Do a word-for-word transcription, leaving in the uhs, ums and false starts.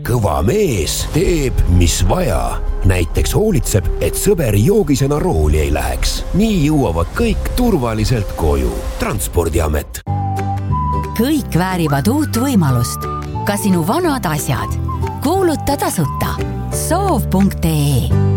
kõva mees teeb, mis vaja. Näiteks hoolitseb, et sõber joogisena rooli ei läheks. Nii jõuavad kõik turvaliselt koju. Transpordiamet. Kõik väärivad uut võimalust. Ka sinu vanad asjad. Kuuluta tasuta. soov punkt ee